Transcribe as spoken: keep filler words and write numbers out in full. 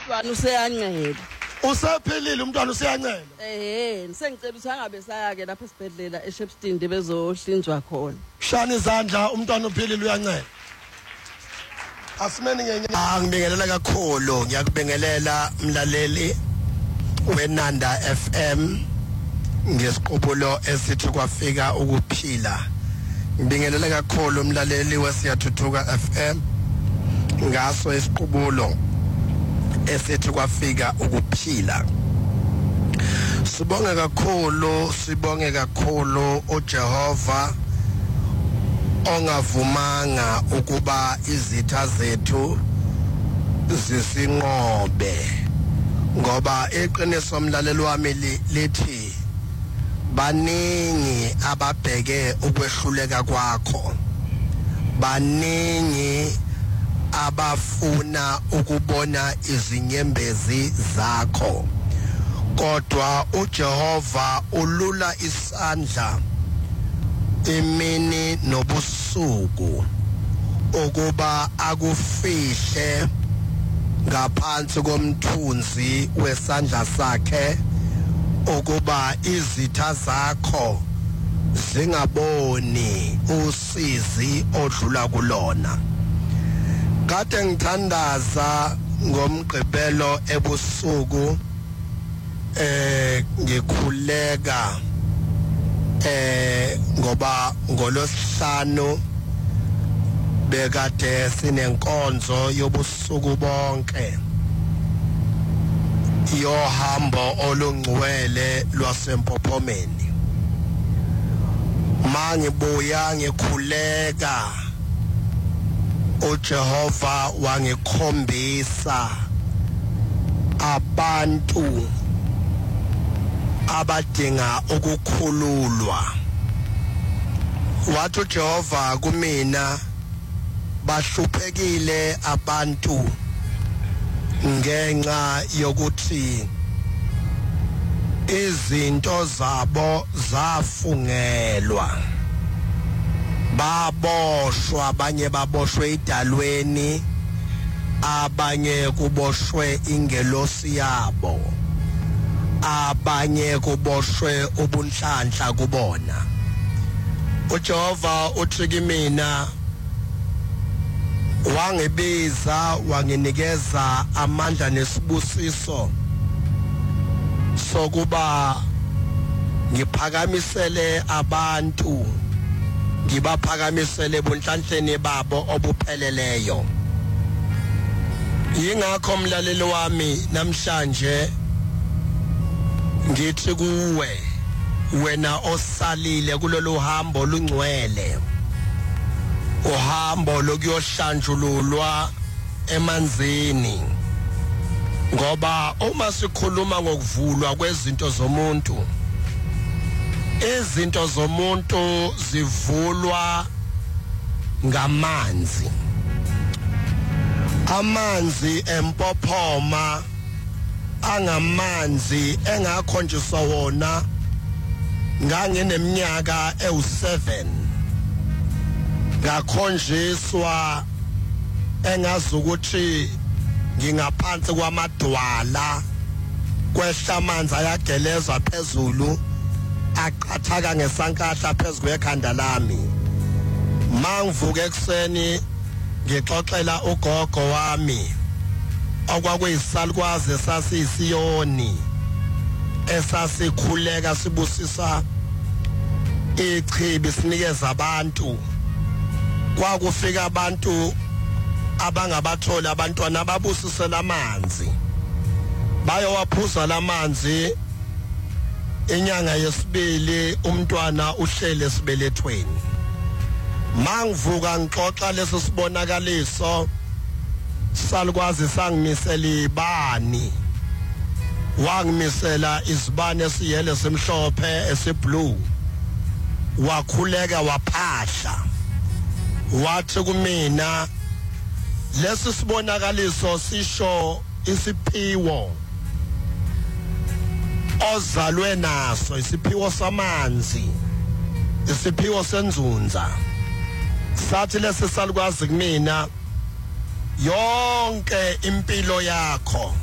umntwana useyancela. Usephilile umntwana useyancela. Eh, nisengicela ukuthi angabe sayake lapha esibhedlela eShepstone bezohlinzwa khona. Shana izandla umntwana uphilile uyancela. Asimeni ngenye. Angibingelela kakhulu, ngiyakubingelela mlaleli weNanda F M ngesiqubulo esithi kwafika ukuphila. Ngibingelela kakhulu umlaleli weSiyathuthuka F M ngaso isiqubulo esithi kwafika ukuphila. Sibonge kakhulu, sibonge kakhulu uJehova ongavumanga ukuba izitha zethu zisinqobe, ngoba iqiniso mlaleli wami lithi baningi ababheke ukwehluleka kwakho, baningi abafuna ukubona izinyembezi zakho, kodwa uJehova ulula isandla imini nobusuku ukuba akufihle ngaphansi komthunzi wesandla sakhe, ukuba izitha zakho zingaboni usizi odlula kulona. Kade ngithandaza ngomgqibelo ebusuku eh ngikhuleka eh ngoba ngolosihlanu bekade sinenkonzo yobusuku bonke yohambo olungcwele lwasempophomeni. Mangibuya ngikhuleka, uJehova wangikhombisa abantu abadinga ukukhululwa. Wathi uJehova kumina, bahluphekile abantu ngenxa yokuthi izinto zabo zafungelwa, baboshwa, abanye baboshwe idalweni, abanye kuboshwe ingelosi yabo, abanye kuboshwe ubunhlanhla kubona. uJehova uthi kimina, wangibiza wanginikeza amandla nesibusiso sokuba ngiphakamisele abantu, ngibaphakamisele ebunhlanhleni babo obupheleleyo. Yingakho mlaleli wami namhlanje ngithi kuwe, wena osalile kulolu hambo olungcwele, uhambo lokuyohlanjululwa emanzini, ngoba uma sikhuluma ngokuvulwa kwezinto zomuntu, izinto zomuntu zivulwa ngamanzi. Amanzi empophoma angamanzi engakhonjiswa wona ngangineminyaka ewu seven, ngakhonjiswa engazi ukuthi ngingaphansi kwamadwala, kwehla amanzi ayageleza phezulu aqhathaka ngesankahla phezulu ekhanda lami. Mangivuka ekseni ngixoxela ugogo wami okwakuyisalukwazi esasiyisiyoni esasikhuleka sibusisa ichibi sinikeza abantu. Kwakufika abantu abangabathola abantwana ababusisela amanzi, bayowaphuza lamanzi, inyanga yesibili umntwana uhlele esibelethweni. Mangivuka ngixoxa leso sibonakaliso, salukwazi sangimisela ibani, wangimisela izibane esiyele semhlophe esiblue, wakhuleka waphahla, wathi kumina, lesi sibonakaliso sisho isiphiwo ozalwe naso, isiphiwo samanzi, isiphiwo senzunza. Sathi lesi salukwazi kumina, yonke impilo yakho